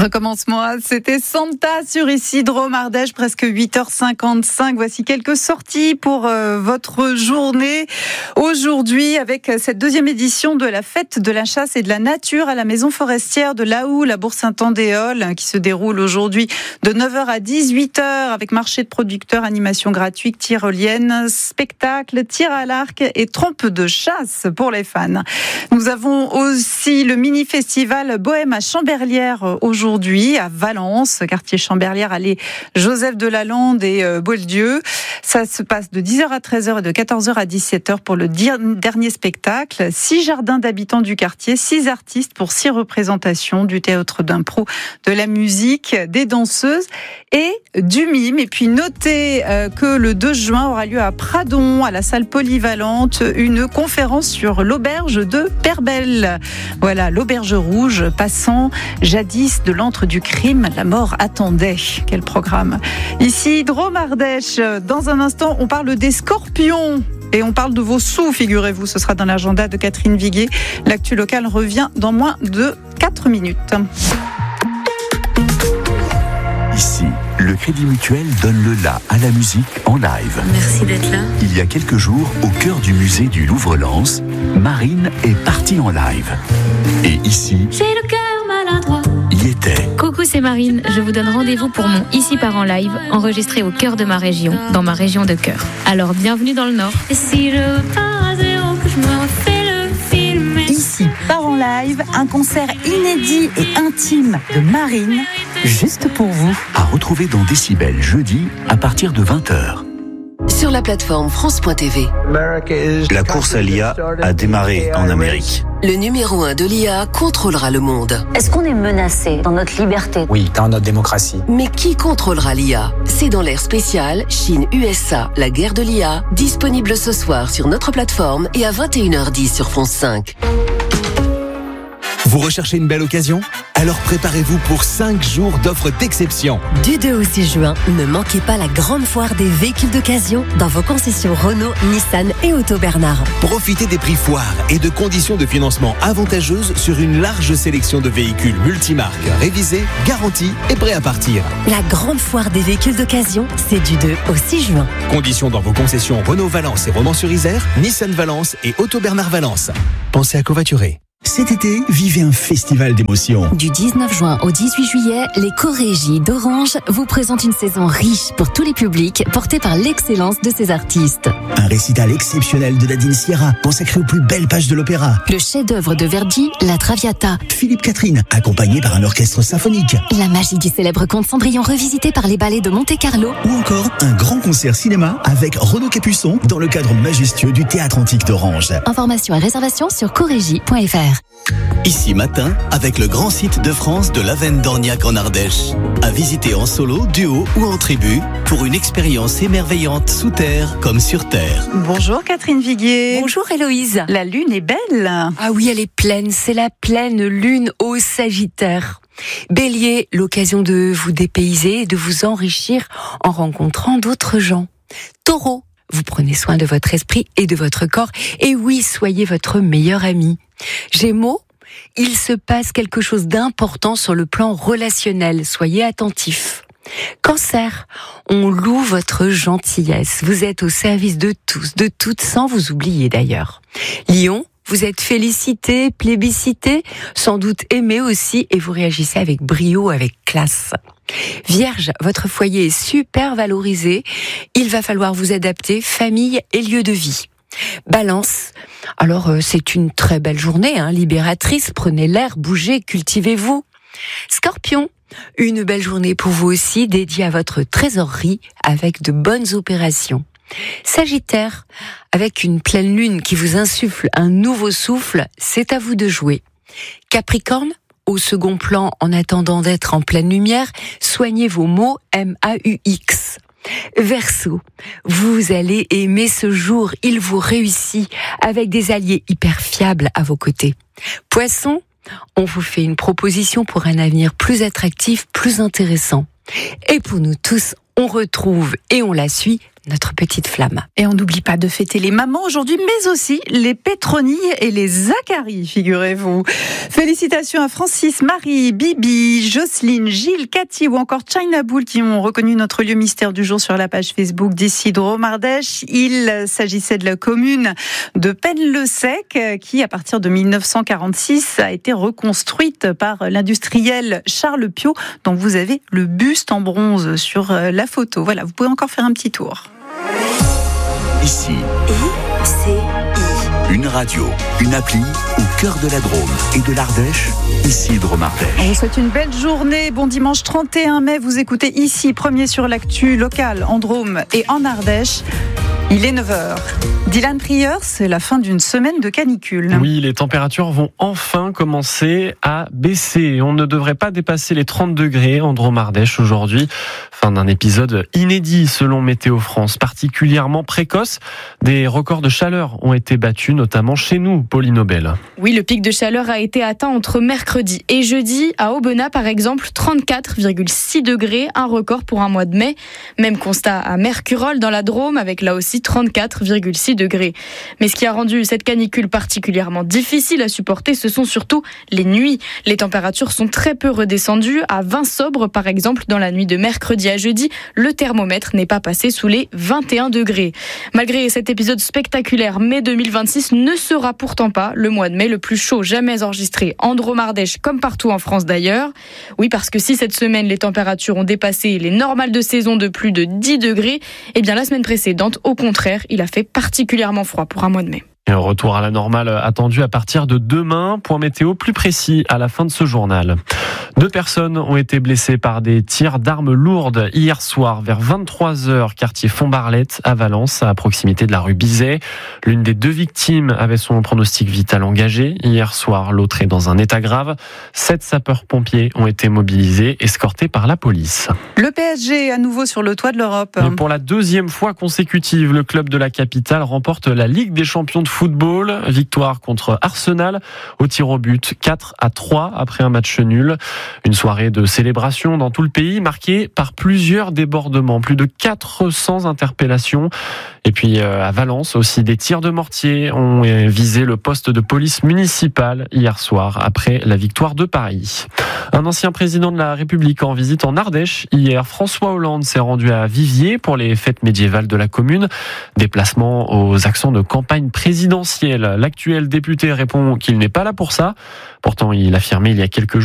Recommencement, c'était Santa sur ici, Drôme Ardèche, presque 8h55. Voici quelques sorties pour votre journée aujourd'hui avec cette deuxième édition de la fête de la chasse et de la nature à la maison forestière de Laou, la Bourg-Saint-Andéol, qui se déroule aujourd'hui de 9h à 18h avec marché de producteurs, animation gratuite, tyrolienne, spectacle, tir à l'arc et trompe de chasse pour les fans. Nous avons aussi le mini-festival Bohème à Chamberlières aujourd'hui, à Valence, quartier Chamberlières, allée Joseph de Lalande et Beaulieu. Ça se passe de 10h à 13h et de 14h à 17h pour le dernier spectacle. 6 jardins d'habitants du quartier, 6 artistes pour 6 représentations, du théâtre d'impro, de la musique, des danseuses et du mime. Et puis notez que le 2 juin aura lieu à Pradon, à la salle polyvalente, une conférence sur l'auberge de Perbelle. Voilà, l'auberge rouge, passant jadis de l'antre du crime, la mort attendait. Quel programme. Ici, Drôme Ardèche. Dans un instant, on parle des scorpions. Et on parle de vos sous, figurez-vous. Ce sera dans l'agenda de Catherine Viguier. L'actu locale revient dans moins de 4 minutes. Ici, le Crédit Mutuel donne le la à la musique en live. Merci d'être là. Il y a quelques jours, au cœur du musée du Louvre-Lens, Marine est partie en live. Et ici, j'ai le cœur maladroit. Y était. Coucou, c'est Marine. Je vous donne rendez-vous pour mon Ici part en live, enregistré au cœur de ma région, dans ma région de cœur. Alors, bienvenue dans le Nord. Et si je pars à zéro, que je me refais le film. Ici part en live, un concert inédit et intime de Marine, juste pour vous. À retrouver dans Décibel jeudi à partir de 20h. Sur la plateforme France.tv. La course à l'IA a démarré en Amérique. Le numéro 1 de l'IA contrôlera le monde. Est-ce qu'on est menacé dans notre liberté ? Oui, dans notre démocratie. Mais qui contrôlera l'IA ? C'est dans l'ère spéciale Chine-USA, la guerre de l'IA, disponible ce soir sur notre plateforme et à 21h10 sur France 5. Vous recherchez une belle occasion ? Alors préparez-vous pour 5 jours d'offres d'exception. Du 2 au 6 juin, ne manquez pas la grande foire des véhicules d'occasion dans vos concessions Renault, Nissan et Auto Bernard. Profitez des prix foires et de conditions de financement avantageuses sur une large sélection de véhicules multimarques, révisés, garantis et prêts à partir. La grande foire des véhicules d'occasion, c'est du 2 au 6 juin. Conditions dans vos concessions Renault Valence et Romans-sur-Isère, Nissan Valence et Auto Bernard Valence. Pensez à covoiturer. Cet été, vivez un festival d'émotions. Du 19 juin au 18 juillet, les Corégies d'Orange vous présentent une saison riche pour tous les publics, portée par l'excellence de ces artistes. Un récital exceptionnel de Nadine Sierra, consacré aux plus belles pages de l'opéra. Le chef-d'œuvre de Verdi, La Traviata. Philippe Catherine, accompagné par un orchestre symphonique. La magie du célèbre conte Cendrillon revisité par les ballets de Monte-Carlo. Ou encore un grand concert cinéma avec Renaud Capuçon dans le cadre majestueux du Théâtre Antique d'Orange. Informations et réservations sur corégie.fr. Ici matin, avec le grand site de France de l'Avenne d'Orniac en Ardèche. À visiter en solo, duo ou en tribu pour une expérience émerveillante sous terre comme sur terre. Bonjour Catherine Viguier. Bonjour Héloïse. La lune est belle. Ah oui, elle est pleine, c'est la pleine lune au Sagittaire. Bélier, l'occasion de vous dépayser et de vous enrichir en rencontrant d'autres gens. Taureau, vous prenez soin de votre esprit et de votre corps. Et oui, soyez votre meilleur ami. Gémeaux, il se passe quelque chose d'important sur le plan relationnel. Soyez attentifs. Cancer, on loue votre gentillesse. Vous êtes au service de tous, de toutes, sans vous oublier d'ailleurs. Lion, vous êtes félicité, plébiscité, sans doute aimé aussi, et vous réagissez avec brio, avec classe. Vierge, votre foyer est super valorisé. Il va falloir vous adapter, famille et lieu de vie. Balance, alors c'est une très belle journée, libératrice, prenez l'air, bougez, cultivez-vous. Scorpion, une belle journée pour vous aussi, dédiée à votre trésorerie avec de bonnes opérations. Sagittaire, avec une pleine lune qui vous insuffle un nouveau souffle, c'est à vous de jouer. Capricorne, au second plan en attendant d'être en pleine lumière, soignez vos mots MAUX. Verseau, vous allez aimer ce jour, il vous réussit avec des alliés hyper fiables à vos côtés. Poisson, on vous fait une proposition pour un avenir plus attractif, plus intéressant. Et pour nous tous, on retrouve et on la suit notre petite flamme. Et on n'oublie pas de fêter les mamans aujourd'hui, mais aussi les Pétronilles et les Zacharie, figurez-vous. Félicitations à Francis, Marie, Bibi, Jocelyne, Gilles, Cathy ou encore China Bull qui ont reconnu notre lieu mystère du jour sur la page Facebook d'ici Drôme Ardèche. Il s'agissait de la commune de Pennes-le-Sec qui, à partir de 1946, a été reconstruite par l'industriel Charles Piot, dont vous avez le buste en bronze sur la photo. Voilà, vous pouvez encore faire un petit tour. Ici, une radio, une appli au cœur de la Drôme et de l'Ardèche, ici Drôme Ardèche. On vous souhaite une belle journée, bon dimanche 31 mai, vous écoutez ici, premier sur l'actu locale en Drôme et en Ardèche. Il est 9h. Dylan Prieur, c'est la fin d'une semaine de canicule. Oui, les températures vont enfin commencer à baisser. On ne devrait pas dépasser les 30 degrés en Drôme Ardèche aujourd'hui. Fin d'un épisode inédit selon Météo France, particulièrement précoce. Des records de chaleur ont été battus, notamment chez nous, Pauline Aubel. Oui, le pic de chaleur a été atteint entre mercredi et jeudi. À Aubenas, par exemple, 34,6 degrés, un record pour un mois de mai. Même constat à Mercurol, dans la Drôme, avec là aussi 34,6 degrés. Mais ce qui a rendu cette canicule particulièrement difficile à supporter, ce sont surtout les nuits. Les températures sont très peu redescendues. À 20 sobres, par exemple, dans la nuit de mercredi à jeudi, le thermomètre n'est pas passé sous les 21 degrés. Malgré cet épisode spectaculaire, mai 2026 ne sera pourtant pas le mois de mai le plus chaud jamais enregistré en Drôme Ardèche, comme partout en France d'ailleurs. Oui, parce que si cette semaine les températures ont dépassé les normales de saison de plus de 10 degrés, eh bien la semaine précédente, au contraire, il a fait particulièrement froid pour un mois de mai. Et un retour à la normale attendu à partir de demain. Point météo plus précis à la fin de ce journal. 2 personnes ont été blessées par des tirs d'armes lourdes hier soir vers 23h, quartier Font-Barlette à Valence, à proximité de la rue Bizet. L'une des 2 victimes avait son pronostic vital engagé. Hier soir, l'autre est dans un état grave. 7 sapeurs-pompiers ont été mobilisés, escortés par la police. Le PSG à nouveau sur le toit de l'Europe. Et pour la 2e fois consécutive, le club de la capitale remporte la Ligue des champions de football. Victoire contre Arsenal au tir au but 4-3 après un match nul. Une soirée de célébration dans tout le pays marquée par plusieurs débordements, plus de 400 interpellations. Et puis à Valence aussi, des tirs de mortier ont visé le poste de police municipale hier soir après la victoire de Paris. Un ancien président de la République en visite en Ardèche. Hier, François Hollande s'est rendu à Viviers pour les fêtes médiévales de la commune. Déplacement aux accents de campagne présidentielle. L'actuel député répond qu'il n'est pas là pour ça. Pourtant, il affirmait il y a quelques jours